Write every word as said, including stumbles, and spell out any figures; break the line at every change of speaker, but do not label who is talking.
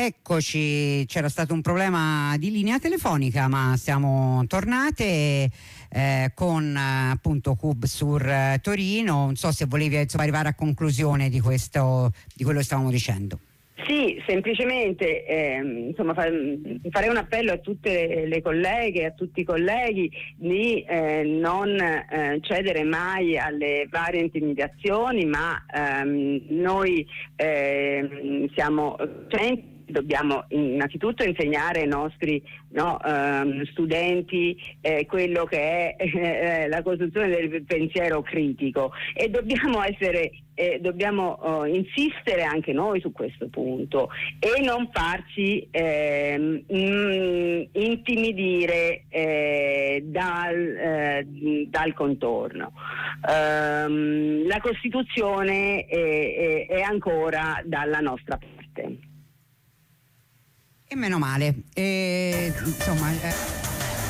Eccoci, c'era stato un problema di linea telefonica, ma siamo tornate eh, con appunto Cub Sur eh, Torino. Non so se volevi insomma, arrivare a conclusione di questo, di quello che stavamo dicendo.
Sì, semplicemente eh, insomma, fa, farei un appello a tutte le colleghe, a tutti i colleghi di eh, non eh, cedere mai alle varie intimidazioni, ma ehm, noi eh, siamo centi. Dobbiamo innanzitutto insegnare ai nostri no, um, studenti eh, quello che è eh, la costruzione del pensiero critico, e dobbiamo essere eh, dobbiamo uh, insistere anche noi su questo punto e non farci eh, mh, intimidire eh, dal, eh, dal contorno. Um, la Costituzione è, è, è ancora dalla nostra parte.
E meno male, e, insomma... Eh.